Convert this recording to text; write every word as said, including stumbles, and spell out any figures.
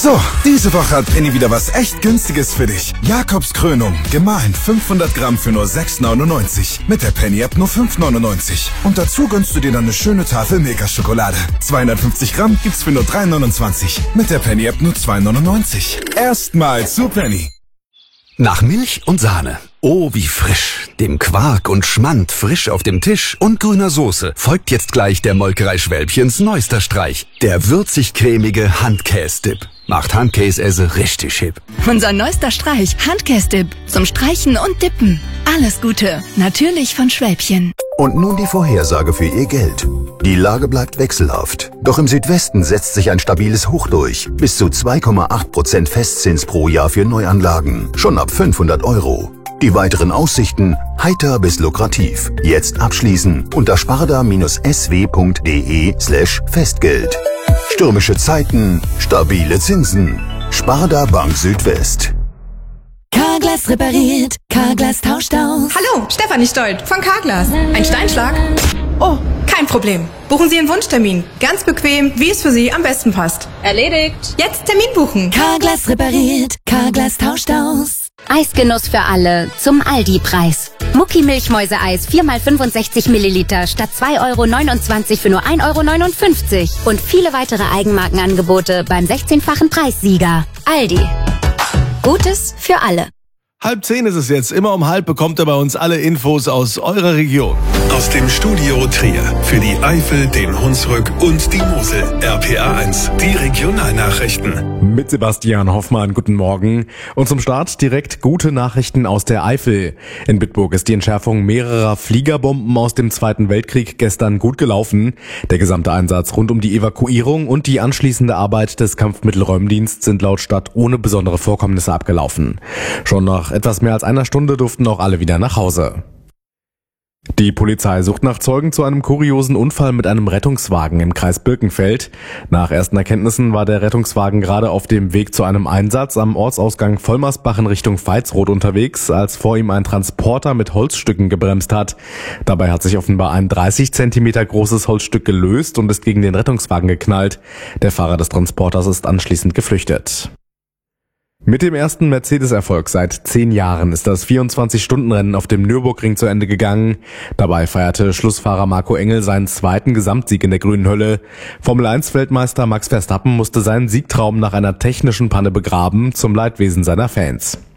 So, diese Woche hat Penny wieder was echt Günstiges für dich. Jakobs Krönung, gemahlen fünfhundert Gramm für nur sechs neunundneunzig. Mit der Penny-App nur fünf neunundneunzig. Und dazu gönnst du dir dann eine schöne Tafel Milka-Schokolade. zweihundertfünfzig Gramm gibt's für nur drei neunundzwanzig. Mit der Penny-App nur zwei neunundneunzig. Erstmal zu Penny. Nach Milch und Sahne. Oh, wie frisch. Dem Quark und Schmand frisch auf dem Tisch und grüner Soße folgt jetzt gleich der Molkerei Schwälbchens neuester Streich. Der würzig-cremige Handkäse-Dip. Macht Handkäse richtig hip. Unser neuester Streich, Handkäse-Dip. Zum Streichen und Dippen. Alles Gute. Natürlich von Schwälbchen. Und nun die Vorhersage für Ihr Geld. Die Lage bleibt wechselhaft. Doch im Südwesten setzt sich ein stabiles Hoch durch. Bis zu zwei Komma acht Prozent Festzins pro Jahr für Neuanlagen. Schon ab fünfhundert Euro. Die weiteren Aussichten heiter bis lukrativ. Jetzt abschließen unter sparda-sw.de slash Festgeld. Stürmische Zeiten, stabile Zinsen. Sparda Bank Südwest. Carglass repariert, Carglass tauscht aus. Hallo, Stefanie Stolt von Carglass. Ein Steinschlag? Oh, kein Problem. Buchen Sie Ihren Wunschtermin. Ganz bequem, wie es für Sie am besten passt. Erledigt. Jetzt Termin buchen. Carglass repariert, Carglass tauscht aus. Eisgenuss für alle zum Aldi-Preis. Mucki Milchmäuseeis vier mal fünfundsechzig Milliliter statt zwei Euro neunundzwanzig für nur ein Euro neunundfünfzig. Und viele weitere Eigenmarkenangebote beim sechzehnfachen Preissieger. Aldi. Gutes für alle. Halb zehn ist es jetzt. Immer um halb bekommt ihr bei uns alle Infos aus eurer Region. Aus dem Studio Trier für die Eifel, den Hunsrück und die Mosel. R P A eins, die Regionalnachrichten. Mit Sebastian Hoffmann, guten Morgen. Und zum Start direkt gute Nachrichten aus der Eifel. In Bitburg ist die Entschärfung mehrerer Fliegerbomben aus dem Zweiten Weltkrieg gestern gut gelaufen. Der gesamte Einsatz rund um die Evakuierung und die anschließende Arbeit des Kampfmittelräumdienstes sind laut Stadt ohne besondere Vorkommnisse abgelaufen. Schon nach etwas mehr als einer Stunde durften auch alle wieder nach Hause. Die Polizei sucht nach Zeugen zu einem kuriosen Unfall mit einem Rettungswagen im Kreis Birkenfeld. Nach ersten Erkenntnissen war der Rettungswagen gerade auf dem Weg zu einem Einsatz am Ortsausgang Vollmersbach in Richtung Veitsroth unterwegs, als vor ihm ein Transporter mit Holzstücken gebremst hat. Dabei hat sich offenbar ein dreißig Zentimeter großes Holzstück gelöst und ist gegen den Rettungswagen geknallt. Der Fahrer des Transporters ist anschließend geflüchtet. Mit dem ersten Mercedes-Erfolg seit zehn Jahren ist das vierundzwanzig-Stunden-Rennen auf dem Nürburgring zu Ende gegangen. Dabei feierte Schlussfahrer Marco Engel seinen zweiten Gesamtsieg in der grünen Hölle. Formel eins Weltmeister Max Verstappen musste seinen Siegtraum nach einer technischen Panne begraben, zum Leidwesen seiner Fans.